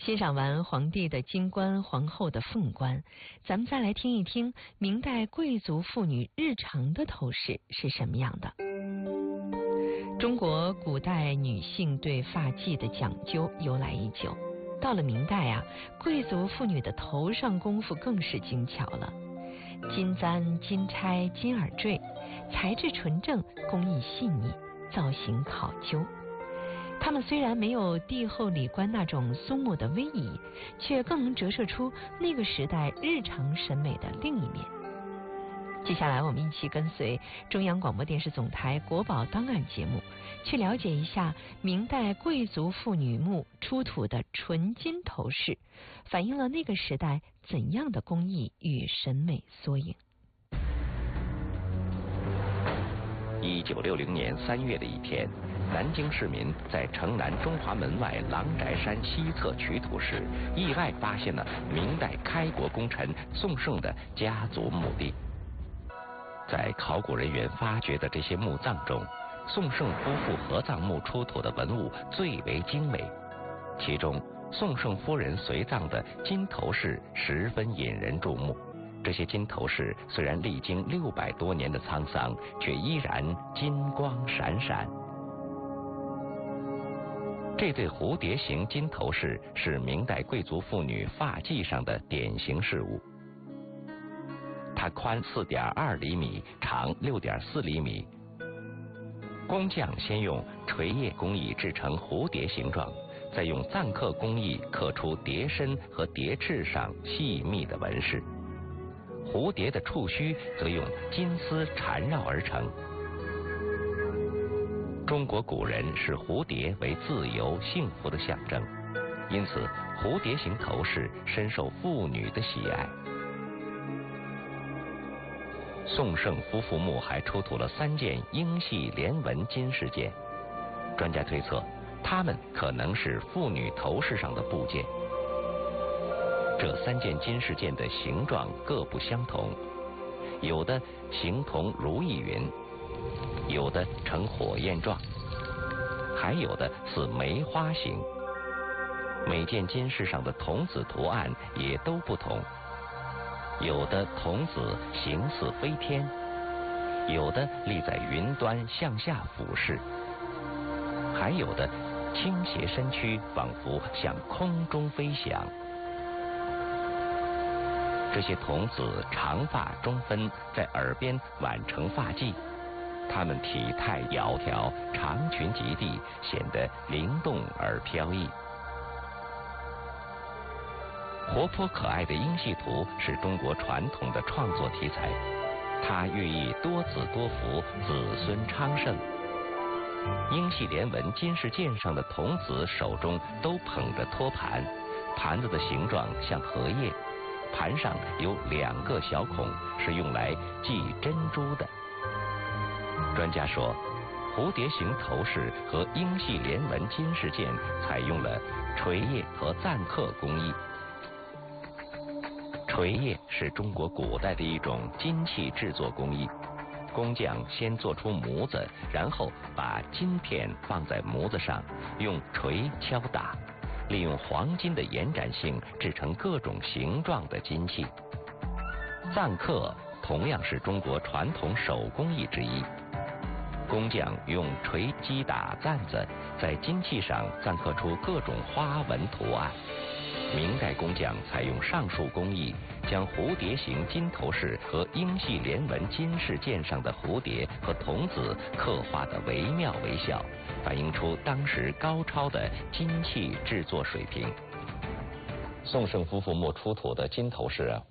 欣赏完皇帝的金冠、皇后的凤冠，咱们再来听一听明代贵族妇女日常的头饰是什么样的。中国古代女性对发髻的讲究由来已久，到了明代啊，贵族妇女的头上功夫更是精巧了。金簪、金钗、金耳坠，材质纯正，工艺细腻，造型考究。它们虽然没有帝后礼冠那种肃穆的威仪，却更能折射出那个时代日常审美的另一面。接下来我们一起跟随中央广播电视总台国宝档案节目，去了解一下明代贵族妇女墓出土的纯金头饰，反映了那个时代怎样的工艺与审美缩影。 1960年3月的一天，南京市民在城南中华门外郎宅山西侧取土时，意外发现了明代开国功臣宋胜的家族墓地。在考古人员发掘的这些墓葬中，宋胜夫妇合葬墓出土的文物最为精美，其中宋胜夫人随葬的金头饰十分引人注目。这些金头饰虽然历经600多年的沧桑，却依然金光闪闪。这对蝴蝶形金头饰是明代贵族妇女发髻上的典型饰物。它宽4.2厘米，长6.4厘米。工匠先用锤叶工艺制成蝴蝶形状，再用錾刻工艺刻出蝶身和蝶翅上细密的纹饰。蝴蝶的触须则用金丝缠绕而成。中国古人视蝴蝶为自由幸福的象征，因此蝴蝶形头饰深受妇女的喜爱。宋胜夫妇墓还出土了3件英系连纹金饰件，专家推测，它们可能是妇女头饰上的部件。这3件金饰件的形状各不相同，有的形同如意云，有的呈火焰状，还有的似梅花形。每件金饰上的童子图案也都不同，有的童子形似飞天，有的立在云端向下俯视，还有的倾斜身躯，仿佛向空中飞翔。这些童子长发中分，在耳边挽成发髻，他们体态窈窕，长裙及地，显得灵动而飘逸。活泼可爱的英系图是中国传统的创作题材，它寓意多子多福，子孙昌盛。英系连纹金饰件上的童子手中都捧着托盘，盘子的形状像荷叶，盘上有2个小孔，是用来系珍珠的。专家说，蝴蝶形头饰和英系连纹金饰件采用了锤叶和錾刻工艺。锤叶是中国古代的一种金器制作工艺，工匠先做出模子，然后把金片放在模子上，用锤敲打，利用黄金的延展性制成各种形状的金器。錾刻同样是中国传统手工艺之一，工匠用锤击打錾子，在金器上錾刻出各种花纹图案。明代工匠采用上述工艺，将蝴蝶形金头饰和英系连纹金饰件上的蝴蝶和童子刻画得惟妙惟肖，反映出当时高超的金器制作水平。宋胜夫妇墓出土的金头饰